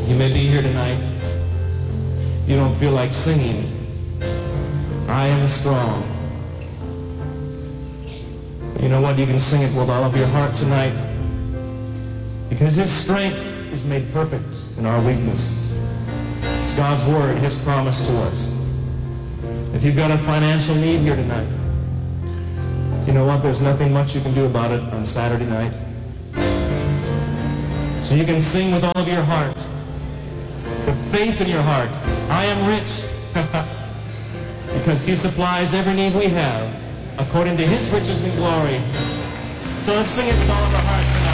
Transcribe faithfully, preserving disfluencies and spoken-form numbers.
You may be here tonight. You don't feel like singing. I am strong. You know what? You can sing it with all of your heart tonight, because His strength is made perfect in our weakness. It's God's word, His promise to us. If you've got a financial need here tonight, you know what? There's nothing much you can do about it on Saturday night. So you can sing with all of your heart, with faith in your heart, I am rich, because He supplies every need we have according to His riches and glory. So let's sing it with all of our heart tonight.